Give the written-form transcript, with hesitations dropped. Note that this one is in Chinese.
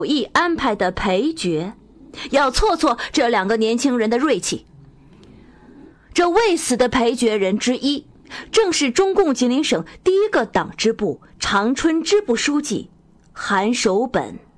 意安排的陪决，要挫挫这2个年轻人的锐气。这未死的陪决人之一，正是中共吉林省第1个党支部长春支部书记韩守本。